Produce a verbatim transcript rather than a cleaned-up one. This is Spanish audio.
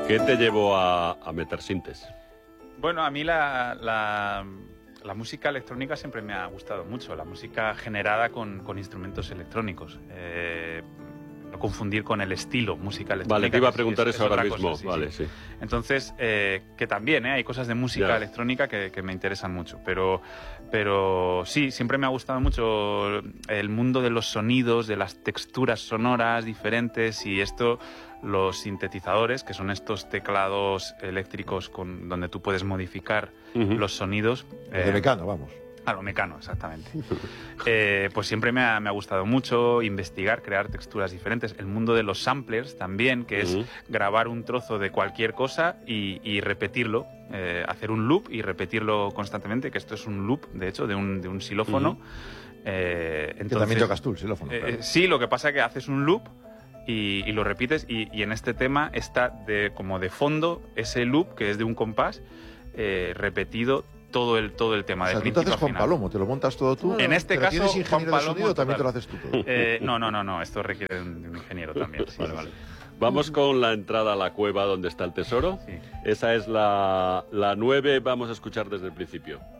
¿Qué te llevó a, a meter sintes? Bueno, a mí la, la, la música electrónica siempre me ha gustado mucho, la música generada con, con instrumentos electrónicos. Eh, no confundir con el estilo música electrónica. Vale, te iba a que preguntar es, eso es ahora otra mismo. cosa, sí, vale, sí. sí. Entonces, eh, que también ¿eh? hay cosas de música Ya. electrónica que, que me interesan mucho, pero, pero sí, siempre me ha gustado mucho el mundo de los sonidos, de las texturas sonoras diferentes, y esto, los sintetizadores, que son estos teclados eléctricos con, donde tú puedes modificar Uh-huh. los sonidos. Eh, de Mecano, vamos. A lo Mecano, exactamente. eh, pues siempre me ha, me ha gustado mucho investigar, crear texturas diferentes. El mundo de los samplers también, que Uh-huh. es grabar un trozo de cualquier cosa y, y repetirlo, eh, hacer un loop y repetirlo constantemente, que esto es un loop, de hecho, de un, de un xilófono. Uh-huh. eh, entonces, Que también tocas tú el xilófono. eh, claro. Sí, lo que pasa es que haces un loop y, y lo repites, y, y en este tema está de, como de fondo ese loop, que es de un compás, eh, repetido todo el, todo el tema. O sea, de tú te principio haces a Juan final. Palomo, te lo montas todo tú. En este ¿Pero caso, ¿tienes Juan ingeniero de Palomo sonido o también te lo total. haces tú todo? Eh, no, no, no, no, esto requiere de un, de un ingeniero también. Sí, Vale, sí, vale. sí. Vamos con la entrada a la cueva donde está el tesoro. Sí. Esa es la, la nueve, vamos a escuchar desde el principio.